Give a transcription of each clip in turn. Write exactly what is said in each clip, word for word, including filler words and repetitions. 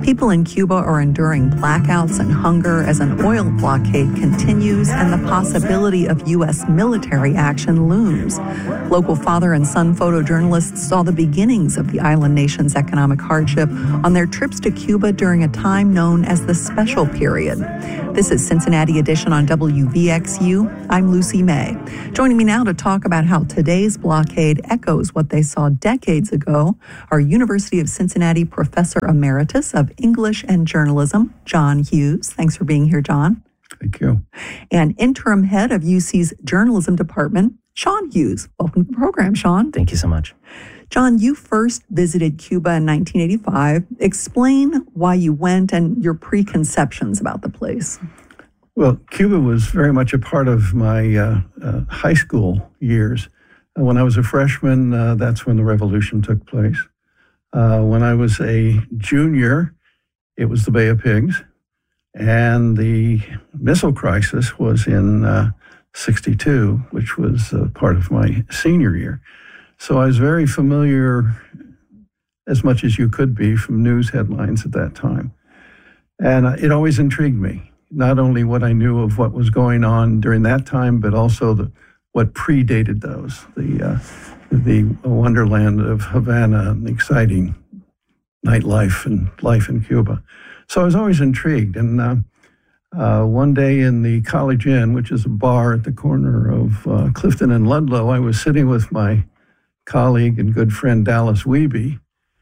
People in Cuba are enduring blackouts and hunger as an oil blockade continues and the possibility of U S military action looms. Local father and son photojournalists saw the beginnings of the island nation's economic hardship on their trips to Cuba during a time known as the Special Period. This is Cincinnati Edition on W V X U. I'm Lucy May. Joining me now to talk about how today's blockade echoes what they saw decades ago are University of Cincinnati Professor Emeritus of English and Journalism, John Hughes. Thanks for being here, John. Thank you. And interim head of U C's Journalism Department, Sean Hughes. Welcome to the program, Sean. Thank you so much. John, you first visited Cuba in nineteen eighty-five. Explain why you went and your preconceptions about the place. Well, Cuba was very much a part of my uh, uh, high school years. Uh, when I was a freshman, uh, that's when the revolution took place. Uh, when I was a junior, it was the Bay of Pigs, and the missile crisis was in uh, sixty-two, which was uh, part of my senior year. So I was very familiar, as much as you could be, from news headlines at that time. And uh, it always intrigued me, not only what I knew of what was going on during that time, but also the, what predated those, the, uh, the wonderland of Havana and the exciting nightlife and life in Cuba. So I was always intrigued. And uh, uh, one day in the College Inn, which is a bar at the corner of uh, Clifton and Ludlow, I was sitting with my colleague and good friend Dallas Wiebe,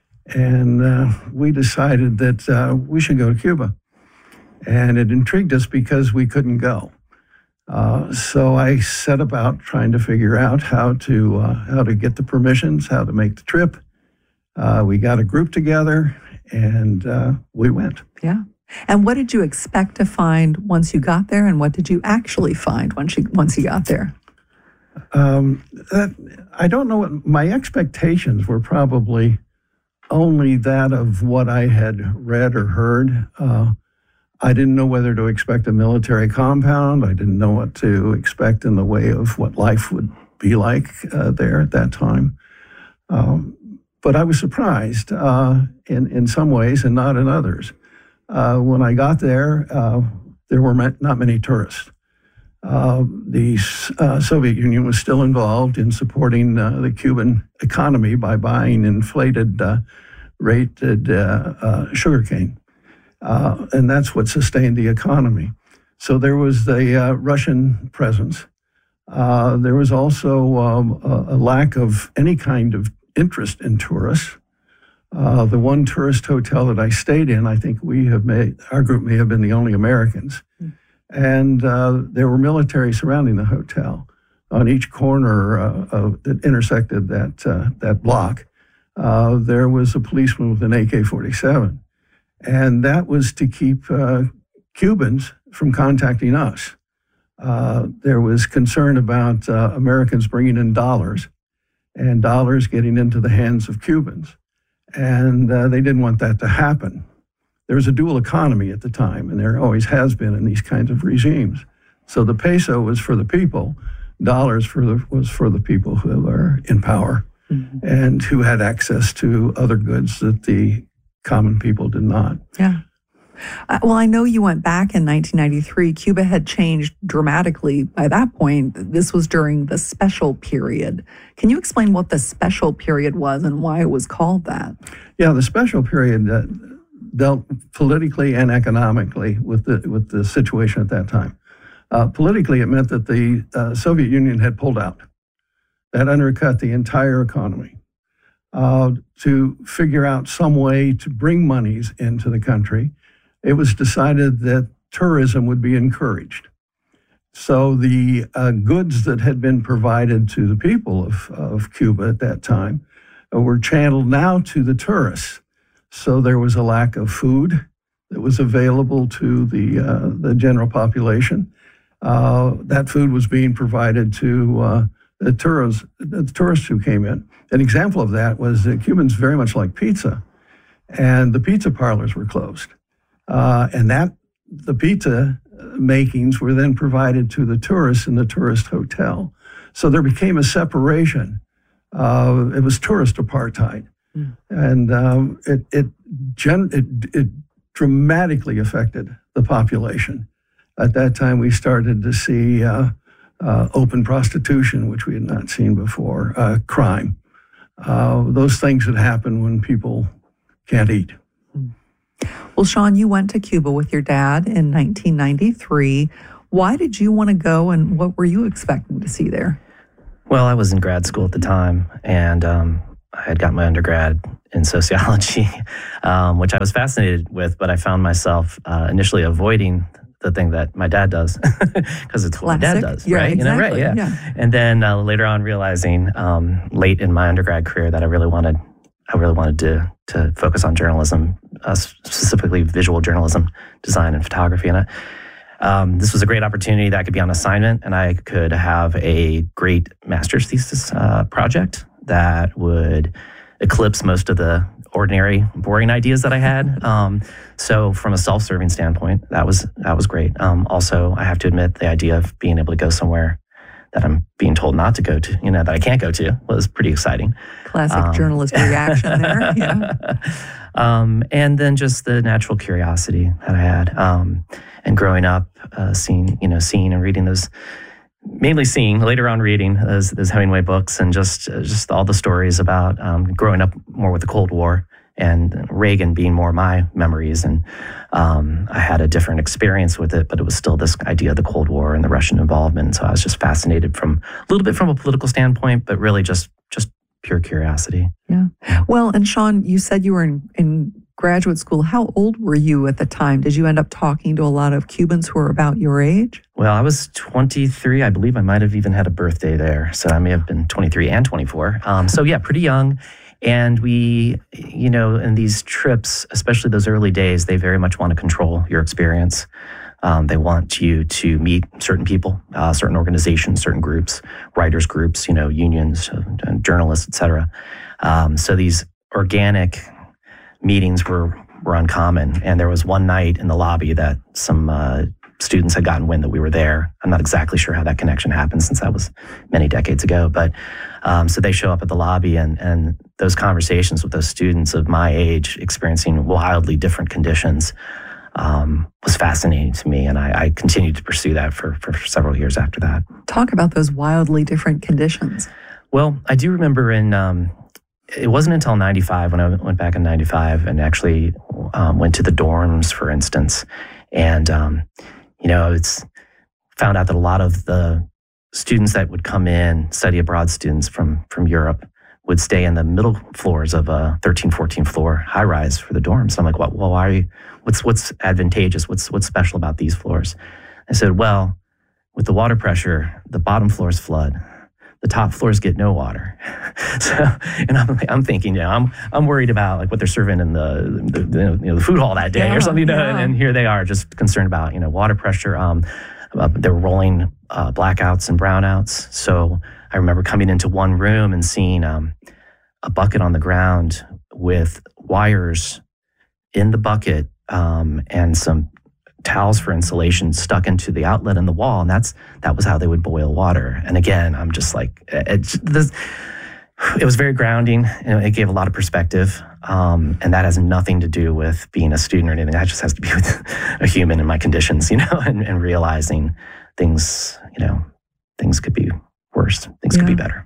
and uh, we decided that uh, we should go to Cuba. And it intrigued us because we couldn't go. Uh, so I set about trying to figure out how to uh, how to get the permissions, how to make the trip. Uh, we got a group together, and uh, we went. Yeah. And what did you expect to find once you got there, and what did you actually find once you once you got there? Um, that, I don't know what my expectations were. Probably only that of what I had read or heard. Uh, I didn't know whether to expect a military compound. I didn't know what to expect in the way of what life would be like uh, there at that time. Um, But I was surprised uh, in, in some ways and not in others. Uh, when I got there, uh, there were not many tourists. Uh, the uh, Soviet Union was still involved in supporting uh, the Cuban economy by buying inflated uh, rated uh, uh, sugarcane. Uh, and that's what sustained the economy. So there was the uh, Russian presence. Uh, there was also um, a, a lack of any kind of interest in tourists. Uh, the one tourist hotel that I stayed in, I think we have made, our group may have been the only Americans. Mm. And uh, there were military surrounding the hotel on each corner uh, of, that intersected that, uh, that block. Uh, there was a policeman with an A K forty-seven. And that was to keep uh, Cubans from contacting us. Uh, there was concern about uh, Americans bringing in dollars and dollars getting into the hands of Cubans. And uh, they didn't want that to happen. There was a dual economy at the time, and there always has been in these kinds of regimes. So the peso was for the people, dollars for the, was for the people who are in power mm-hmm. and who had access to other goods that the common people did not. Yeah. Uh, well, I know you went back in nineteen ninety-three. Cuba had changed dramatically by that point. This was during the Special Period. Can you explain what the Special Period was and why it was called that? Yeah, the Special Period uh, dealt politically and economically with the with the situation at that time. Uh, politically, it meant that the uh, Soviet Union had pulled out. That undercut the entire economy. Uh, to figure out some way to bring monies into the country, it was decided that tourism would be encouraged. So the uh, goods that had been provided to the people of, of Cuba at that time uh, were channeled now to the tourists. So there was a lack of food that was available to the, uh, the general population. Uh, that food was being provided to uh, the, tourists, the tourists who came in. An example of that was that Cubans very much like pizza, and the pizza parlors were closed. Uh, and that the pizza makings were then provided to the tourists in the tourist hotel. So there became a separation. Uh, it was tourist apartheid. Mm. And um, it, it, gen- it, it dramatically affected the population. At that time, we started to see uh, uh, open prostitution, which we had not seen before, uh, crime. Uh, those things that happen when people can't eat. Well, Sean, you went to Cuba with your dad in nineteen ninety-three. Why did you want to go, and what were you expecting to see there? Well, I was in grad school at the time, and um, I had got my undergrad in sociology, um, which I was fascinated with, but I found myself uh, initially avoiding the thing that my dad does, because it's what my dad does, yeah, right? Exactly. You know, right? Yeah. yeah. And then uh, later on, realizing um, late in my undergrad career that I really wanted, I really wanted to to focus on journalism, uh, specifically visual journalism, design, and photography. And I, um, this was a great opportunity that I could be on assignment, and I could have a great master's thesis uh, project that would eclipse most of the ordinary, boring ideas that I had. Um, so from a self-serving standpoint, that was that was great. Um, also, I have to admit, the idea of being able to go somewhere that I'm being told not to go to, you know, that I can't go to, was pretty exciting. Classic um, journalist reaction there. Yeah. Um, and then just the natural curiosity that I had, um, and growing up, uh, seeing, you know, seeing and reading those. Mainly seeing, later on reading those, those Hemingway books, and just uh, just all the stories about um, growing up more with the Cold War, and Reagan being more my memories. And um, I had a different experience with it, but it was still this idea of the Cold War and the Russian involvement. So I was just fascinated from a little bit from a political standpoint, but really just just pure curiosity. Yeah. Well, and Sean, you said you were in, in graduate school. How old were you at the time? Did you end up talking to a lot of Cubans who were about your age? Well, I was twenty-three. I believe I might have even had a birthday there. So I may have been twenty-three and twenty-four. Um, so yeah, pretty young. And we, you know, in these trips, especially those early days, they very much want to control your experience. Um, they want you to meet certain people, uh, certain organizations, certain groups, writers groups, you know, unions, uh, journalists, et cetera. Um, so these organic meetings were were uncommon. And there was one night in the lobby that some uh, students had gotten wind that we were there. I'm not exactly sure how that connection happened, since that was many decades ago. But um, so they show up at the lobby, and and those conversations with those students of my age experiencing wildly different conditions um, was fascinating to me. And I, I continued to pursue that for, for several years after that. Talk about those wildly different conditions. Well, I do remember in, um, it wasn't until ninety-five, when I went back in ninety-five and actually um, went to the dorms, for instance. And, um, you know, it's found out that a lot of the students that would come in, study abroad students from, from Europe, would stay in the middle floors of a thirteen, fourteen floor high rise for the dorms. I'm like, well, well why are you, what's, what's advantageous? What's, what's special about these floors? I said, well, with the water pressure, the bottom floors flood. The top floors get no water. So, and I'm, I'm thinking, you know, I'm, I'm worried about like what they're serving in the, the, the you know, the food hall that day, yeah, or something, you know, yeah. and, and here they are just concerned about, you know, water pressure. Um, uh, they were rolling uh, blackouts and brownouts. So I remember coming into one room and seeing um, a bucket on the ground with wires in the bucket um, and some towels for insulation stuck into the outlet in the wall, and that's that was how they would boil water. And again, I'm just like, it, this, it was very grounding, and it gave a lot of perspective. Um, and that has nothing to do with being a student or anything. That just has to be with a human in my conditions, you know, and, and realizing things, you know, things could be worse, things yeah. could be better.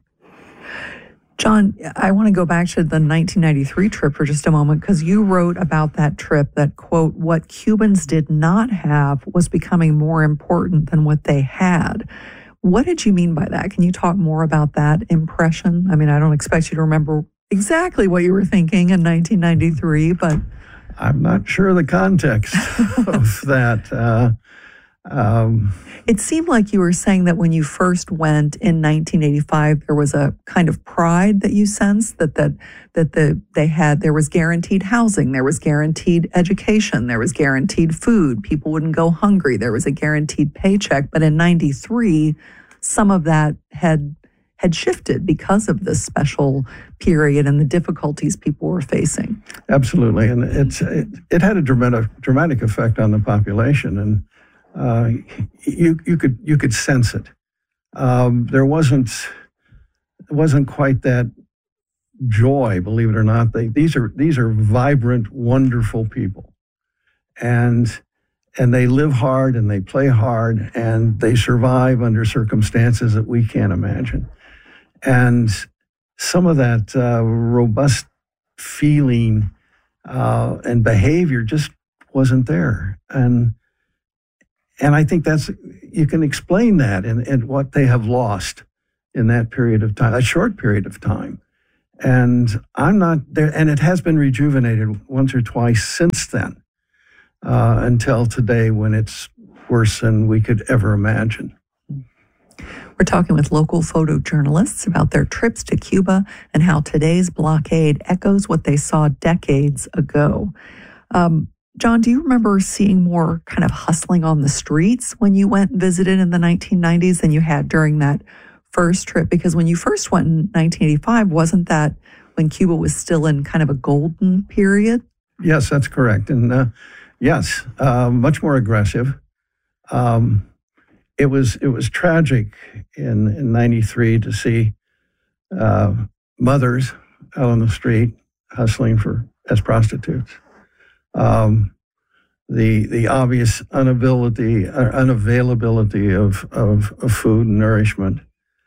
John, I want to go back to the nineteen ninety-three trip for just a moment, because you wrote about that trip that, quote, what Cubans did not have was becoming more important than what they had. What did you mean by that? Can you talk more about that impression? I mean, I don't expect you to remember exactly what you were thinking in nineteen ninety-three, but... I'm not sure the context of that. Uh, um, it seemed like you were saying that when you first went in nineteen eighty-five, there was a kind of pride that you sensed that that that the they had there was guaranteed housing, there was guaranteed education, there was guaranteed food, people wouldn't go hungry, there was a guaranteed paycheck. But in ninety-three, some of that had had shifted because of this special period and the difficulties people were facing. Absolutely, and it's it, it had a dramatic dramatic effect on the population, and uh, you you could you could sense it. Um, there wasn't it wasn't quite that joy, believe it or not. They, these are these are vibrant, wonderful people, and and they live hard and they play hard and they survive under circumstances that we can't imagine. And some of that uh, robust feeling uh, and behavior just wasn't there. And and I think that's, you can explain that in, in what they have lost in that period of time, a short period of time. And I'm not there, and it has been rejuvenated once or twice since then, uh, until today when it's worse than we could ever imagine. We're talking with local photojournalists about their trips to Cuba and how today's blockade echoes what they saw decades ago. Um, John, do you remember seeing more kind of hustling on the streets when you went and visited in the nineteen nineties than you had during that first trip? Because when you first went in nineteen eighty-five, wasn't that when Cuba was still in kind of a golden period? Yes, that's correct. And uh, yes, uh, much more aggressive. Um, it was it was tragic in, in ninety-three to see uh, mothers out on the street hustling for as prostitutes. Um, the the obvious unavailability, uh, unavailability of, of, of food and nourishment.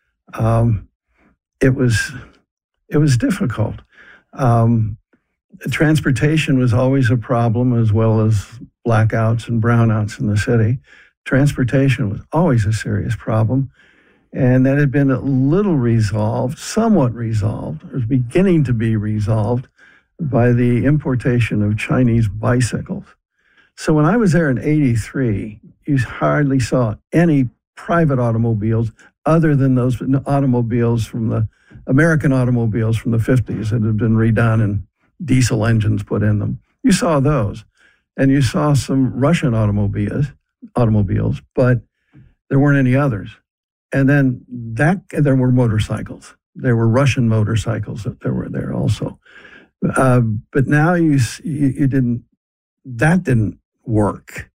Um, it was it was difficult. Um, transportation was always a problem, as well as blackouts and brownouts in the city. Transportation was always a serious problem, and that had been a little resolved, somewhat resolved, or was beginning to be resolved by the importation of Chinese bicycles. So when I was there in eighty-three, you hardly saw any private automobiles other than those automobiles from the American automobiles from the fifties that had been redone and diesel engines put in them. You saw those. And you saw some Russian automobiles, automobiles, but there weren't any others. And then that there were motorcycles. There were Russian motorcycles that there were there also. Uh, but now you, you you didn't, that didn't work.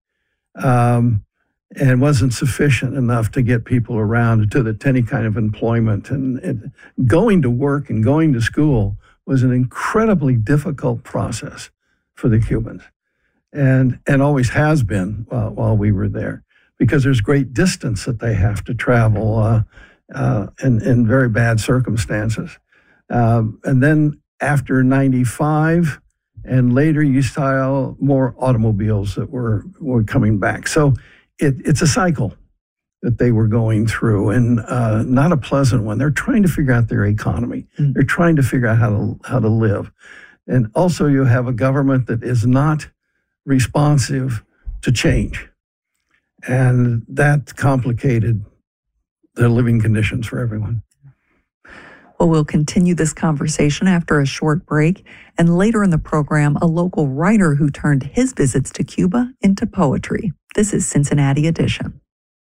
Um, and wasn't sufficient enough to get people around to, the, to any kind of employment. And, and going to work and going to school was an incredibly difficult process for the Cubans, and and always has been uh, while we were there, because there's great distance that they have to travel uh, uh, in, in very bad circumstances. Um, and then after ninety-five and later, you saw more automobiles that were, were coming back. So It, it's a cycle that they were going through, and uh, not a pleasant one. They're trying to figure out their economy. Mm. They're trying to figure out how to how to live. And also you have a government that is not responsive to change. And that complicated the living conditions for everyone. Well, we'll continue this conversation after a short break. And later in the program, a local writer who turned his visits to Cuba into poetry. This is Cincinnati Edition.